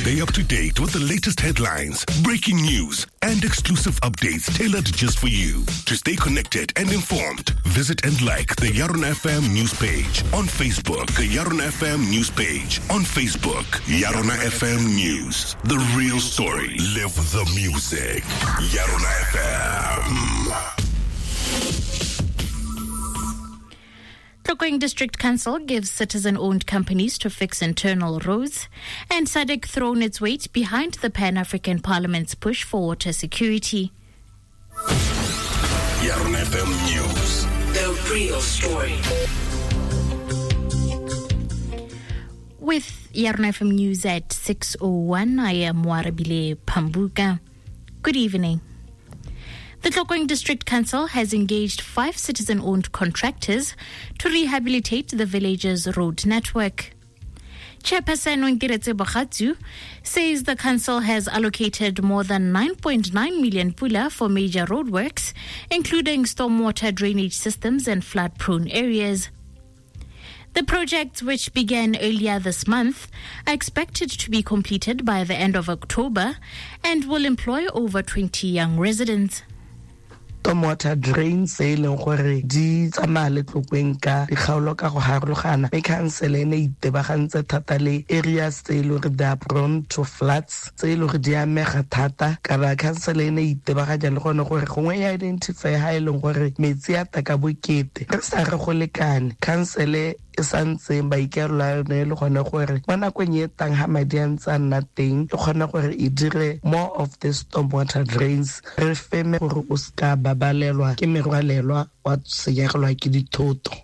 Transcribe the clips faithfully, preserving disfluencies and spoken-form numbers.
Stay up to date with the latest headlines, breaking news, and exclusive updates tailored just for you. To stay connected and informed, visit and like the Yarona F M news page on Facebook. The Yarona F M news page on Facebook. Yarona F M News. The real story. Live the music. Yarona F M. Tlokeng District Council gives citizen-owned companies to fix internal roads, and S A D C thrown its weight behind the Pan-African Parliament's push for water security. Yarona F M News. The real story. With Yarona F M News at six oh one, I am Warabile Pambuka. Good evening. The Tlokeng District Council has engaged five citizen-owned contractors to rehabilitate the village's road network. Chairperson Nkiretse Bokhatsu says the council has allocated more than nine point nine million pula for major roadworks, including stormwater drainage systems and flood-prone areas. The projects, which began earlier this month, are expected to be completed by the end of October and will employ over twenty young residents. Stormwater drains e leng gore di tsamaya le Tlokeng ka dikgaolo ka go harologana mme council ene itebagantse thata le areas tse e leng gore they are prone to floods tse e leng gore di amega thata ka ba council ene itebaganya le gone gore gongwe ya identify ha e leng gore metsi a taka bokete re sa re go lekane council e santse ba ikerla ne le gone gore mo nakong e tang ha madi a ntse a nna teng e kgona gore e dire more of the stormwater drains re feme gore o ska babalelwa ke merwalelwa wa senyegelwa ke dithoto.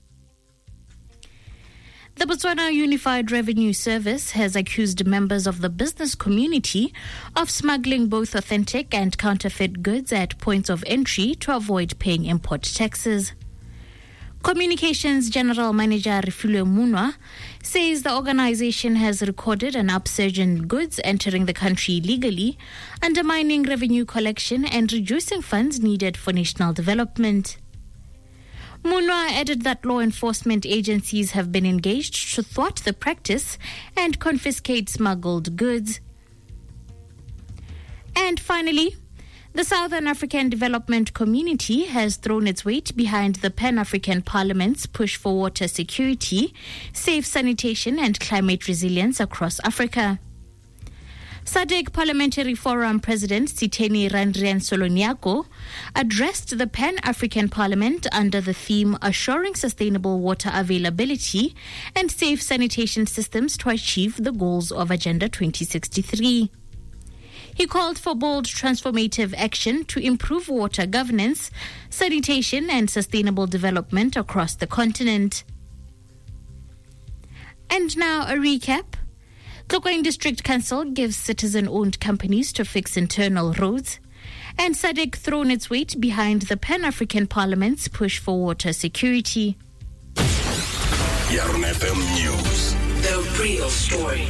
The Botswana Unified Revenue Service has accused members of the business community of smuggling both authentic and counterfeit goods at points of entry to avoid paying import taxes. Communications General Manager Refilwe Munwa says the organization has recorded an upsurge in goods entering the country illegally, undermining revenue collection and reducing funds needed for national development. Munwa added that law enforcement agencies have been engaged to thwart the practice and confiscate smuggled goods. And finally, the Southern African Development Community has thrown its weight behind the Pan-African Parliament's push for water security, safe sanitation and climate resilience across Africa. S A D C Parliamentary Forum President Sitheni Randrian Soloniako addressed the Pan-African Parliament under the theme Assuring Sustainable Water Availability and Safe Sanitation Systems to Achieve the Goals of Agenda twenty sixty-three. He called for bold transformative action to improve water governance, sanitation and sustainable development across the continent. And now a recap. Tlokeng District Council gives citizen-owned companies to fix internal roads, and S A D C thrown its weight behind the Pan-African Parliament's push for water security. Yarona F M News. The real story.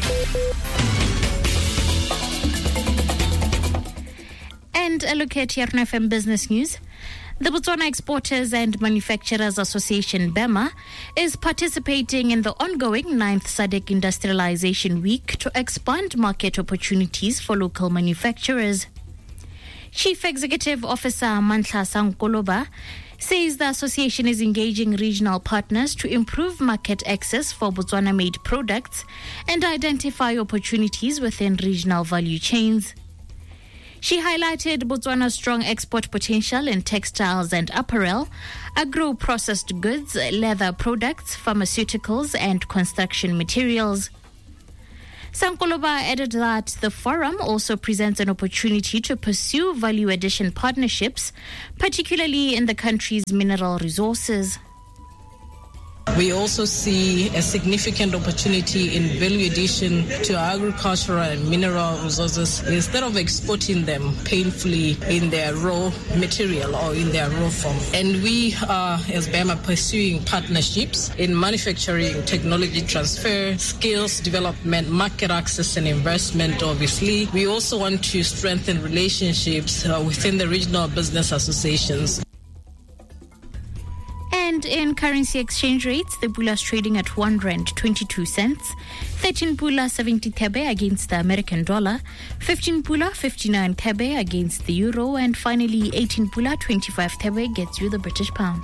And a look at Yarona F M Business News. The Botswana Exporters and Manufacturers Association, BEMA, is participating in the ongoing ninth S A D C Industrialization Week to expand market opportunities for local manufacturers. Chief Executive Officer Mantla Sankoloba says the association is engaging regional partners to improve market access for Botswana-made products and identify opportunities within regional value chains. She highlighted Botswana's strong export potential in textiles and apparel, agro-processed goods, leather products, pharmaceuticals, and construction materials. Sankoloba added that the forum also presents an opportunity to pursue value addition partnerships, particularly in the country's mineral resources. We also see a significant opportunity in value addition to our agricultural and mineral resources instead of exporting them painfully in their raw material or in their raw form. And we are, as BEMA, pursuing partnerships in manufacturing, technology transfer, skills development, market access and investment, obviously. We also want to strengthen relationships uh, within the regional business associations. And in currency exchange rates, the pula is trading at one rand twenty-two cents, thirteen pula seventy thebe against the American dollar, fifteen pula fifty-nine thebe against the euro, and finally eighteen pula twenty-five thebe gets you the British pound.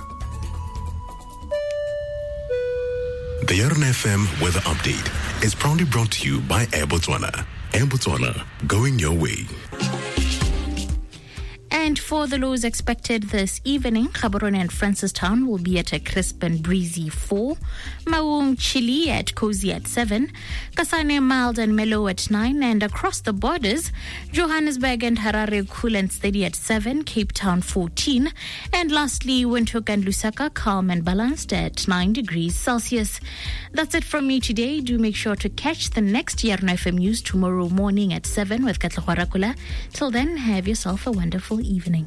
The Yarn F M weather update is proudly brought to you by Air Botswana. Air Botswana, going your way. And for the lows expected this evening, Gaborone and Francistown will be at a crisp and breezy four. Maung chilly at cozy at seven. Kasane mild and mellow at nine. And across the borders, Johannesburg and Harare cool and steady at seven. Cape Town fourteen. And lastly, Windhoek and Lusaka calm and balanced at nine degrees Celsius. That's it from me today. Do make sure to catch the next Yarn F M news tomorrow morning at seven with Katlego Rakula. Till then, have yourself a wonderful evening.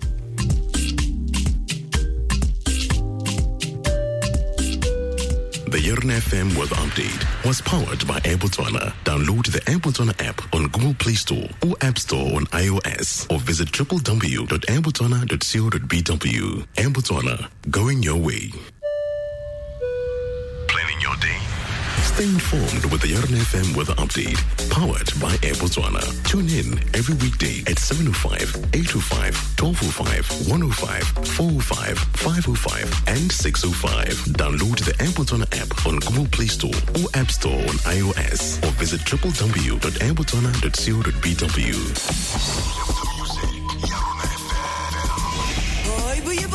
The Yarn F M weather update was powered by Air Botswana. Download the Air Botswana app on Google Play Store or App Store on iOS, or visit w w w dot air botswana dot co dot b w. Air Botswana, going your way. Planning your day? Stay informed with the Yarn F M weather update, powered by Air Botswana. Tune in every weekday at seven oh five, eight oh five, twelve oh five, one oh five, four oh five, five oh five, and six oh five. Download the Air Botswana app on Google Play Store or App Store on iOS, or visit w w w dot air botswana dot co dot b w.